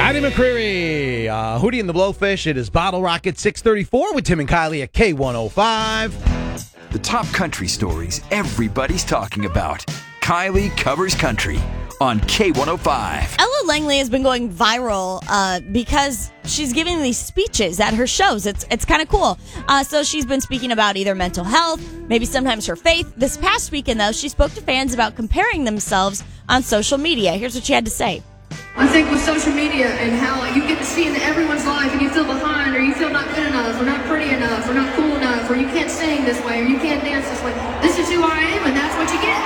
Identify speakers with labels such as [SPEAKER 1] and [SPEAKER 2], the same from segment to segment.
[SPEAKER 1] Scotty McCreery, Hootie and the Blowfish. It is Bottle Rocket 634 with Tim and Kylie at K105.
[SPEAKER 2] The top country stories everybody's talking about. Kylie covers country on K105.
[SPEAKER 3] Ella Langley has been going viral because she's giving these speeches at her shows. It's kind of cool. So she's been speaking about either mental health, maybe sometimes her faith. This past weekend, though, she spoke to fans about comparing themselves on social media. Here's what she had to say.
[SPEAKER 4] I think with social media and how you get to see into everyone's life and you feel behind or you feel not good enough or not pretty enough or not cool enough or you can't sing this way or you can't dance this way. This is who I am and that's what you get.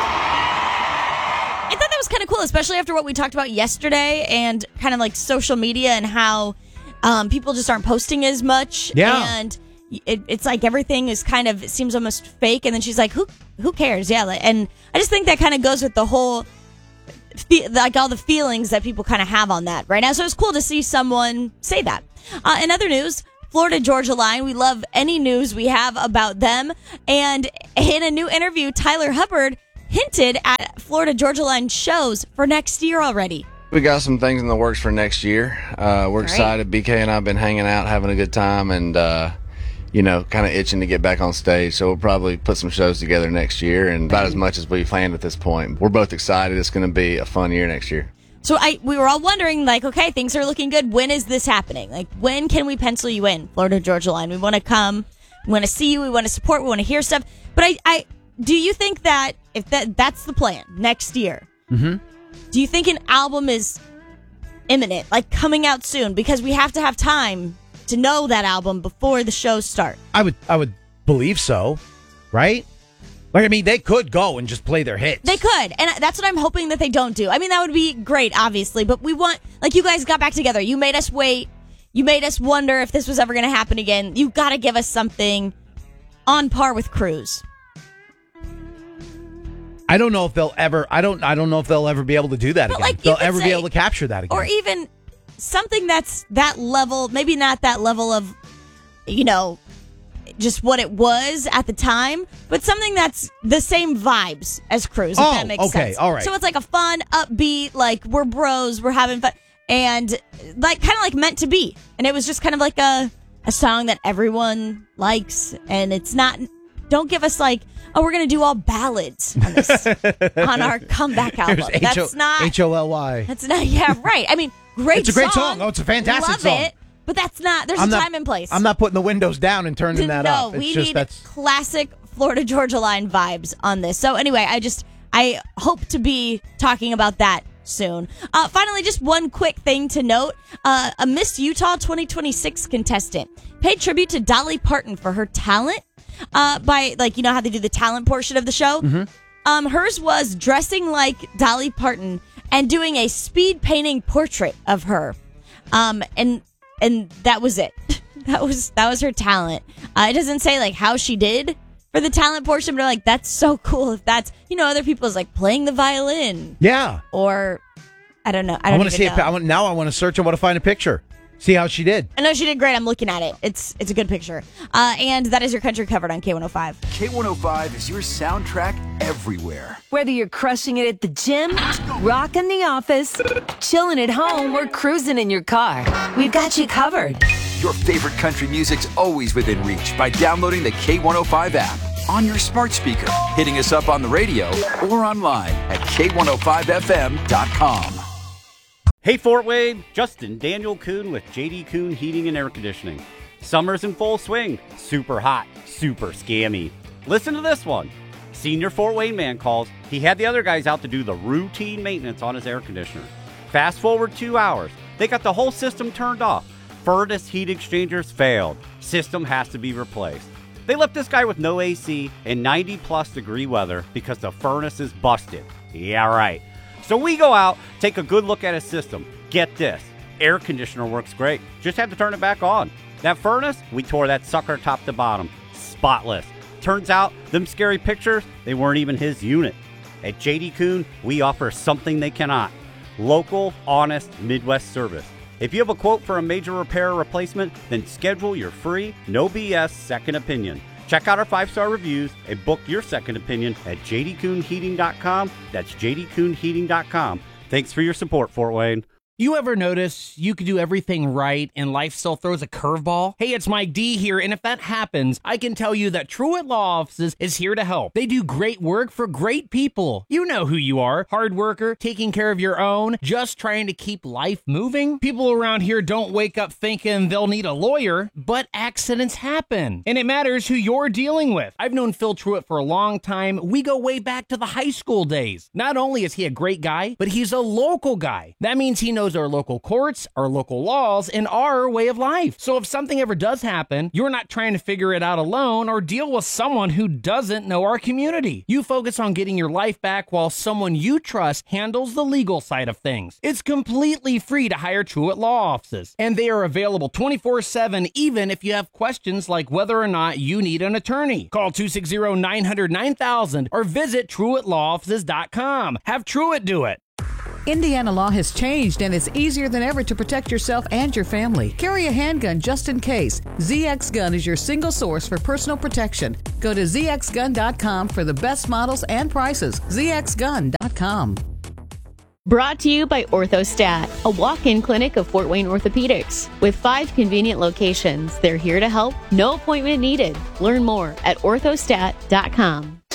[SPEAKER 3] I thought that was kind of cool, especially after what we talked about yesterday and kind of like social media and how people just aren't posting as much.
[SPEAKER 1] Yeah.
[SPEAKER 3] And it's like everything is kind of, it seems almost fake. And then she's like, who cares? Yeah. And I just think that kind of goes with the whole, like all the feelings that people kind of have on that right now. So it's cool to see someone say that. In other news, Florida Georgia Line, we love any news we have about them. And in a new interview, Tyler Hubbard hinted at Florida Georgia Line shows for next year already.
[SPEAKER 5] We got some things in the works for next year. We're excited. BK and I have been hanging out, having a good time, and kind of itching to get back on stage. So we'll probably put some shows together next year, and about as much as we planned at this point. We're both excited. It's going to be a fun year next year.
[SPEAKER 3] So we were all wondering, like, okay, things are looking good. When is this happening? Like, when can we pencil you in, Florida Georgia Line? We want to come. We want to see you. We want to support. We want to hear stuff. But do you think that if that's the plan next year, do you think an album is imminent, like coming out soon? Because we have to have time to know that album before the shows start.
[SPEAKER 1] I would believe so, right? Like, I mean, they could go and just play their hits.
[SPEAKER 3] They could, and that's what I'm hoping that they don't do. I mean, that would be great, obviously, but we want, like, you guys got back together. You made us wait. You made us wonder if this was ever going to happen again. You got to give us something on par with Cruise.
[SPEAKER 1] I don't know if they'll ever. I don't know if they'll ever be able to do that again.
[SPEAKER 3] Like,
[SPEAKER 1] they'll ever be able to capture that again,
[SPEAKER 3] or even something that's that level. Maybe not that level of, just what it was at the time, but something that's the same vibes as Cruise. If that makes sense.
[SPEAKER 1] All right.
[SPEAKER 3] So it's like a fun, upbeat, like we're bros, we're having fun, and like kind of like meant to be. And it was just kind of like a song that everyone likes, and it's not. Don't give us like, oh, we're gonna do all ballads on this on our comeback album. That's not
[SPEAKER 1] HOLY.
[SPEAKER 3] That's not. Yeah, right. I mean, great.
[SPEAKER 1] It's a great song. Oh, it's a fantastic
[SPEAKER 3] Love
[SPEAKER 1] song.
[SPEAKER 3] It, but that's not. There's a time and place.
[SPEAKER 1] I'm not putting the windows down and turning that up.
[SPEAKER 3] No, we need classic Florida Georgia Line vibes on this. So anyway, I hope to be talking about that soon. Finally, just one quick thing to note: a Miss Utah 2026 contestant paid tribute to Dolly Parton for her talent. By how they do the talent portion of the show. Mm-hmm. Hers was dressing like Dolly Parton and doing a speed painting portrait of her. And that was it. that was her talent. It doesn't say like how she did for the talent portion, but like that's so cool if that's other people's like playing the violin.
[SPEAKER 1] Yeah.
[SPEAKER 3] Or I don't know.
[SPEAKER 1] I want to see it. Now I want to search. I want to find a picture. See how she did.
[SPEAKER 3] I know she did great. I'm looking at it. It's a good picture. And that is your country covered on K105.
[SPEAKER 2] K105 is your soundtrack everywhere.
[SPEAKER 6] Whether you're crushing it at the gym, rocking the office, chilling at home, or cruising in your car, we've got you covered.
[SPEAKER 2] Your favorite country music's always within reach by downloading the K105 app on your smart speaker, hitting us up on the radio, or online at K105FM.com.
[SPEAKER 7] Hey Fort Wayne, Justin Daniel Kuhn with JD Kuhn Heating and Air Conditioning. Summer's in full swing, super hot, super scammy. Listen to this one. Senior Fort Wayne man calls. He had the other guys out to do the routine maintenance on his air conditioner. Fast forward 2 hours. They got the whole system turned off. Furnace heat exchangers failed. System has to be replaced. They left this guy with no AC and 90 plus degree weather because the furnace is busted. Yeah, right. So we go out, take a good look at his system. Get this, air conditioner works great. Just had to turn it back on. That furnace, we tore that sucker top to bottom. Spotless. Turns out, them scary pictures, they weren't even his unit. At JD Kuhn, we offer something they cannot. Local, honest, Midwest service. If you have a quote for a major repair or replacement, then schedule your free, no BS second opinion. Check out our 5-star reviews and book your second opinion at jdkuhnheating.com. That's jdkuhnheating.com. Thanks for your support, Fort Wayne.
[SPEAKER 8] You ever notice you could do everything right and life still throws a curveball? Hey, it's Mike D here, and if that happens, I can tell you that Truett Law Offices is here to help. They do great work for great people. You know who you are. Hard worker, taking care of your own, just trying to keep life moving. People around here don't wake up thinking they'll need a lawyer, but accidents happen. And it matters who you're dealing with. I've known Phil Truett for a long time. We go way back to the high school days. Not only is he a great guy, but he's a local guy. That means he knows our local courts, our local laws, and our way of life. So if something ever does happen, you're not trying to figure it out alone or deal with someone who doesn't know our community. You focus on getting your life back while someone you trust handles the legal side of things. It's completely free to hire Truett Law Offices, and they are available 24/7 even if you have questions like whether or not you need an attorney. Call 260-900-9000 or visit TruettLawOffices.com. Have Truett do it.
[SPEAKER 9] Indiana law has changed, and it's easier than ever to protect yourself and your family. Carry a handgun just in case. ZX Gun is your single source for personal protection. Go to ZXGun.com for the best models and prices. ZXGun.com.
[SPEAKER 10] Brought to you by Orthostat, a walk-in clinic of Fort Wayne Orthopedics. With 5 convenient locations, they're here to help. No appointment needed. Learn more at orthostat.com.